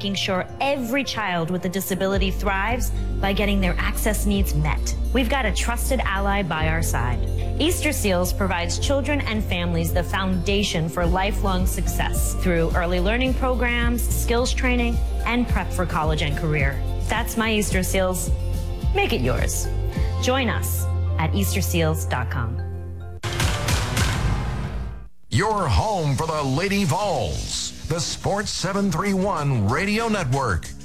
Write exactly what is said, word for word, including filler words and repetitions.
making sure every child with a disability thrives by getting their access needs met. We've got a trusted ally by our side. Easter Seals provides children and families the foundation for lifelong success through early learning programs, skills training, and prep for college and career. That's my Easter Seals. Make it yours. Join us at easter seals dot com. Your home for the Lady Vols, the Sports seven thirty-one Radio Network.